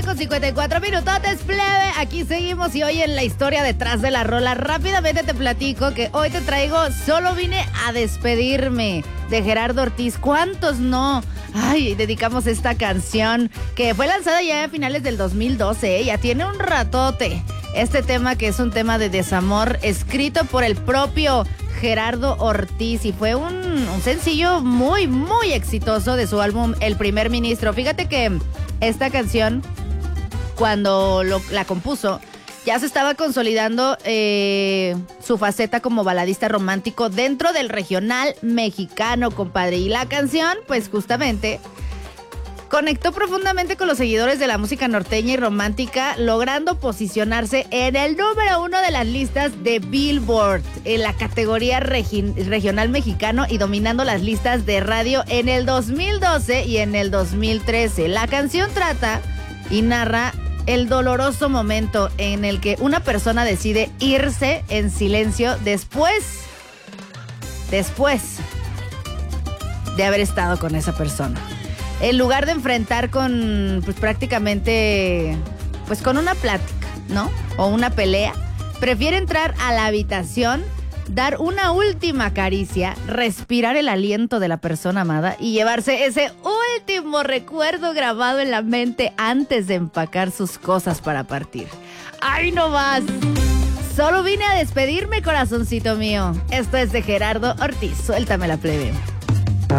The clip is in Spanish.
1:54 plebe. Aquí seguimos y hoy en la historia detrás de la rola rápidamente te platico que hoy te traigo Solo vine a despedirme de Gerardo Ortiz. ¿Cuántos no? Ay, dedicamos esta canción que fue lanzada ya a finales del 2012, ya tiene un ratote. Este tema que es un tema de desamor escrito por el propio Gerardo Ortiz y fue un sencillo muy, muy exitoso de su álbum El Primer Ministro. Fíjate que esta canción, cuando la compuso, ya se estaba consolidando su faceta como baladista romántico dentro del regional mexicano, compadre. Y la canción, pues justamente, conectó profundamente con los seguidores de la música norteña y romántica, logrando posicionarse en el número 1 de las listas de Billboard en la categoría regional mexicano y dominando las listas de radio en el 2012 y en el 2013. La canción trata y narra el doloroso momento en el que una persona decide irse en silencio después de haber estado con esa persona. En lugar de enfrentar con, pues prácticamente, pues con una plática, ¿no? O una pelea, prefiere entrar a la habitación, dar una última caricia, respirar el aliento de la persona amada y llevarse ese último recuerdo grabado en la mente antes de empacar sus cosas para partir. ¡Ay, no más! Solo vine a despedirme, corazoncito mío. Esto es de Gerardo Ortiz. Suéltame la plebe.